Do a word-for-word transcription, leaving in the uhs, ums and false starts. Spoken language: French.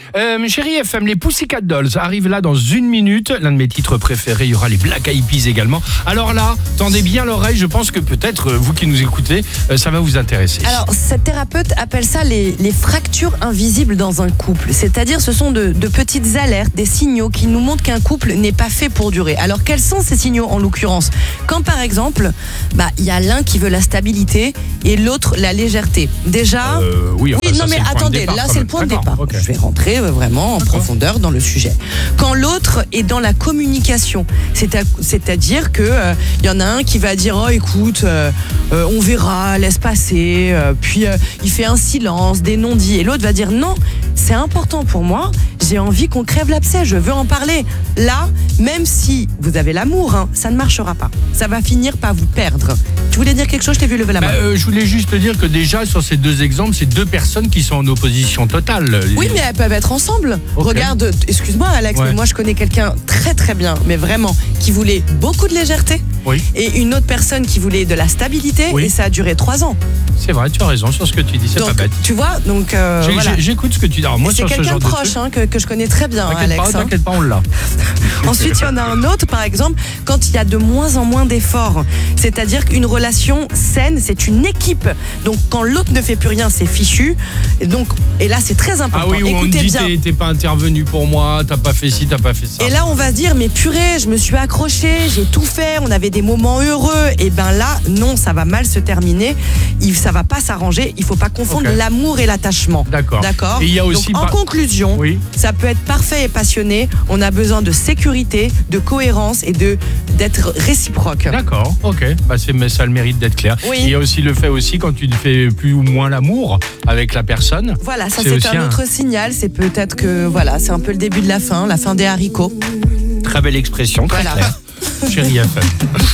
Euh, chérie F M, les Pussycat Dolls arrivent là dans une minute. L'un de mes titres préférés, il y aura les Black Eyed Peas également. Alors là, tendez bien l'oreille, je pense que peut-être, euh, vous qui nous écoutez, euh, ça va vous intéresser. Alors, cette thérapeute appelle ça les, les fractures invisibles dans un couple. C'est-à-dire, ce sont de, de petites alertes, des signaux qui nous montrent qu'un couple n'est pas fait pour durer. Alors, quels sont ces signaux en l'occurrence ? Quand, par exemple, bah, il y a l'un qui veut la stabilité et l'autre la légèreté. Déjà... Euh, oui, enfin, oui, ça, non, mais c'est le point de attendez, départ, là, quand c'est le même. point de D'accord, départ. ok. Je vais rentrer euh, vraiment en D'accord. profondeur dans le sujet. Quand l'autre est dans la communication, c'est à- c'est-à-dire que euh, il y en a un qui va dire « Oh, écoute, euh, euh, on verra, laisse passer. euh, » Puis, euh, il fait un silence, des non-dits. Et l'autre va dire « Non, c'est important pour moi. J'ai envie qu'on crève l'abcès. Je veux en parler. » Là, même si vous avez l'amour, hein, ça ne marchera pas. Ça va finir par vous perdre. Tu voulais dire quelque chose ? Je t'ai vu lever la main. Bah, euh, je voulais juste te dire que déjà, sur ces deux exemples, c'est deux personnes qui sont en opposition totale. Oui, mais elles peuvent être ensemble. Ok. Regarde, excuse-moi Alex, Ouais. mais moi je connais quelqu'un très très bien, mais vraiment, qui voulait beaucoup de légèreté Oui, et une autre personne qui voulait de la stabilité Oui. et ça a duré trois ans. c'est vrai, tu as raison sur ce que tu dis, c'est Donc, pas bête. tu vois, donc euh, J'ai- voilà. j'ai- J'écoute ce que tu dis. Alors, moi, Et c'est sur ce quelqu'un genre de de proche truc, hein, que, que je connais très bien, t'inquiète Alex. pas, hein. t'inquiète pas, on l'a. Ensuite, il y en a un autre, par exemple, quand il y a de moins en moins d'efforts. C'est-à-dire qu'une relation saine, c'est une équipe. Donc, quand l'autre ne fait plus rien, c'est fichu. Et, donc, et là, c'est très Ah important. oui, où on te Écoutez dit bien. t'es t'es pas intervenu pour moi, t'as pas fait ci, t'as pas fait ça. Et là, on va se dire, mais purée, je me suis accrochée, j'ai tout fait, on avait des moments heureux. Et ben là, non, ça va mal se terminer. Il, ça va pas s'arranger. Il faut pas confondre Ok. l'amour et l'attachement. D'accord. D'accord. Et il y a aussi Donc, en par- conclusion, Oui. ça peut être parfait et passionné. On a besoin de sécurité, de cohérence et de d'être réciproque. D'accord, ok. Bah c'est, mais ça a le mérite d'être clair. Oui. Il y a aussi le fait aussi quand tu ne fais plus ou moins l'amour avec la personne. Voilà, ça C'est c'est, aussi un un- autre signal. C'est peut-être que voilà, c'est un peu le début de la fin, la fin des haricots. Très belle expression, très Voilà. claire. Chérie F M.